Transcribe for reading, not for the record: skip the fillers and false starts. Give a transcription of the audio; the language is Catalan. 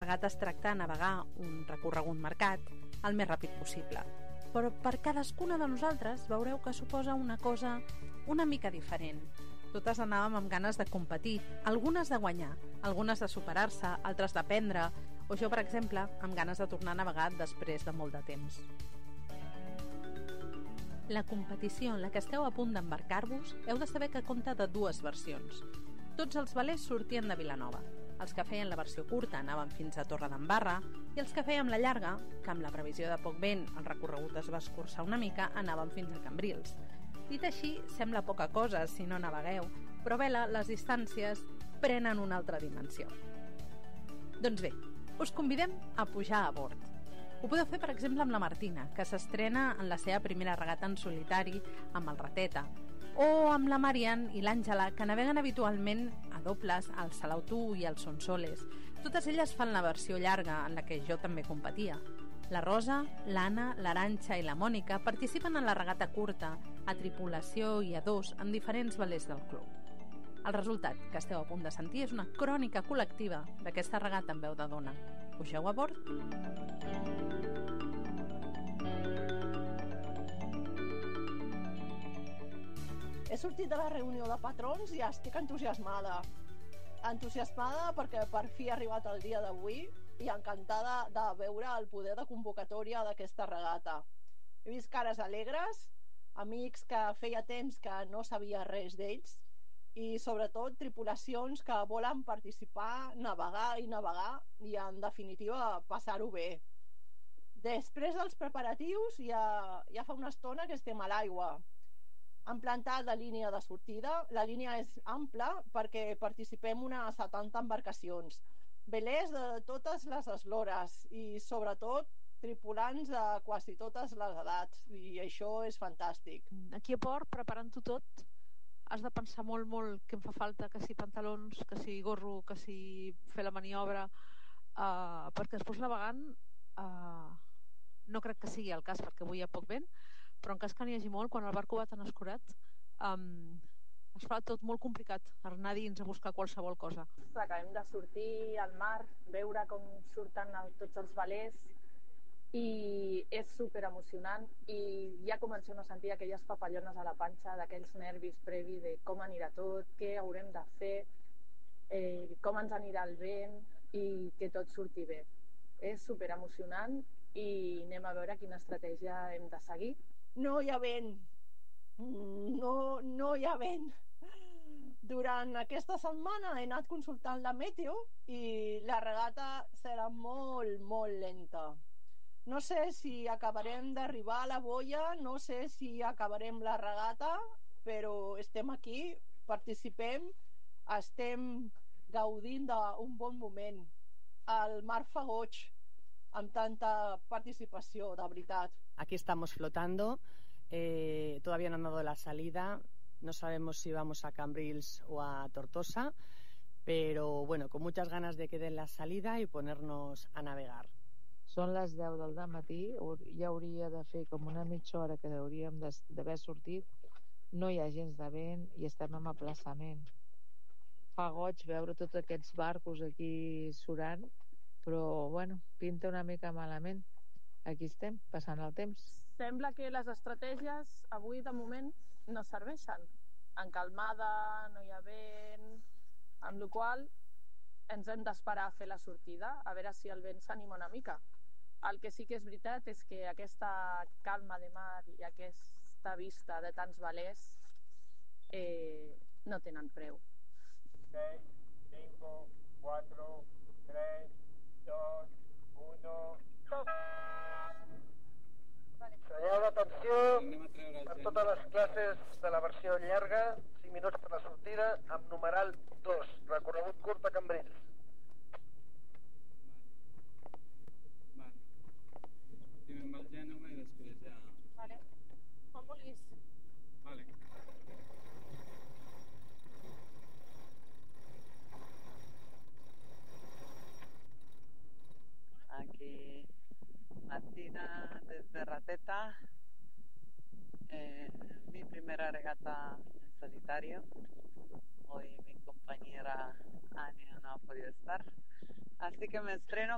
regata es tracta de navegar un recorregut marcat el més ràpid possible. Però per cadascuna de nosaltres veureu que suposa una cosa una mica diferent. Totes anàvem amb ganes de competir, algunes de guanyar, algunes de superar-se, altres d'aprendre, o jo, per exemple, amb ganes de tornar a navegar després de molt de temps. La competició en la que esteu a punt d'embarcar-vos heu de saber que compta de dues versions. Tots els velers sortien de Vilanova. Els que feien la versió curta anaven fins a Torredembarra i els que fèiem la llarga, que amb la previsió de poc vent el recorregut es va escurçar una mica, anaven fins a Cambrils. Dit així, sembla poca cosa si no navegueu, però a vela les distàncies prenen una altra dimensió. Doncs bé, us convidem a pujar a bord. Ho podeu fer, per exemple, amb la Martina, que s'estrena en la seva primera regata en solitari amb el Rateta, o amb la Marian i l'Àngela, que naveguen habitualment a dobles al Salautú i al Sonsoles. Totes elles fan la versió llarga, en la que jo també competia. La Rosa, l'Anna, l'Arantxa i la Mònica participen en la regata curta, a tripulació i a dos, en diferents velers del club. El resultat que esteu a punt de sentir és una crònica col·lectiva d'aquesta regata en veu de dona. Pugeu a bord? He sortit de la reunió de patrons i estic entusiasmada. Entusiasmada perquè per fi ha arribat el dia d'avui i encantada de veure el poder de convocatòria d'aquesta regata. He vist cares alegres, amics que feia temps que no sabia res d'ells i sobretot tripulacions que volen participar, navegar i en definitiva passar-ho bé. Després dels preparatius ja fa una estona que estem a l'aigua. Han plantat la línia de sortida. La línia és ampla perquè participem unes 70 embarcacions. Velers de totes les eslores i sobretot tripulants de quasi totes les edats i això és fantàstic. Aquí a port, preparant-ho tot, has de pensar molt què em fa falta, que si pantalons, que si gorro, que si fer la maniobra, perquè després navegant no crec que sigui el cas perquè avui hi ha poc vent, però en cas que n'hi hagi molt, quan el barco va tan escurat es fa tot molt complicat anar dins a buscar qualsevol cosa. Acabem de sortir al mar, veure com surten tots els velers i és super emocionant i ja comencem a sentir aquelles papallones a la panxa, d'aquells nervis previ de com anirà tot, què haurem de fer, com ens anirà el vent i que tot surti bé. És super emocionant i anem a veure quina estratègia hem de seguir. No hi ha vent. No hi ha vent. Durant aquesta setmana he anat consultant la meteo i la regata serà molt lenta. No sé si acabarem d'arribar a la boia, no sé si acabarem la regata, però estem aquí, participem, estem gaudint d'un bon moment. El mar fa goig amb tanta participació, de veritat. Aquí estamos flotando, todavía no han dado la salida, no sabemos si vamos a Cambrils o a Tortosa, pero bueno, con muchas ganas de que den la salida y ponernos a navegar. Són les 10 del matí, ja hauria de fer com una mitja hora que hauríem d'haver sortit, no hi ha gens de vent i estem en aplaçament. Fa goig veure tots aquests barcos aquí surant, però bueno, pinta una mica malament. Aquí estem, passant el temps. Sembla que les estratègies avui de moment no serveixen. En calmada, no hi ha vent, amb la qual ens hem d'esperar a fer la sortida, a veure si el vent s'anima una mica. El que sí que és veritat és que aquesta calma de mar i aquesta vista de tants velers no tenen preu. 6, 5, 4, 3, 2, 1, stop! Senyal d'atenció per totes les classes de la versió llarga, 5 minuts per la sortida, amb numeral 2, recorregut curt a Cambrils. Primer amb el Gènova i després ja... Vale. Com vulguis. Vale. Aquí Martina desde Rateta, mi primera regata en solitario. Hoy mi compañera Ania no ha podido estar, así que me estreno